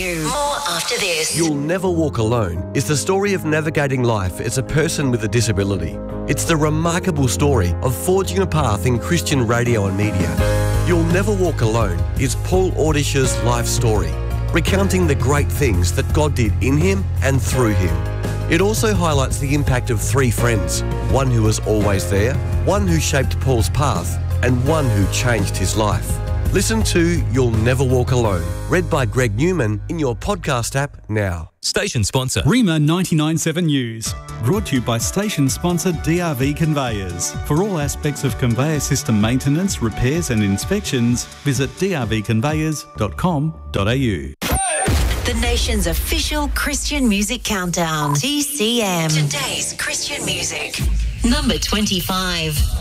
More after this. You'll Never Walk Alone is the story of navigating life as a person with a disability. It's the remarkable story of forging a path in Christian radio and media. You'll Never Walk Alone is Paul Ordisher's life story, recounting the great things that God did in him and through him. It also highlights the impact of three friends, one who was always there, one who shaped Paul's path, and one who changed his life. Listen to You'll Never Walk Alone, read by Greg Newman in your podcast app now. Station sponsor Rima 99.7 News, brought to you by station sponsor DRV Conveyors. For all aspects of conveyor system maintenance, repairs and inspections, visit drvconveyors.com.au. The nation's official Christian music countdown. TCM. Today's Christian music. Number 25.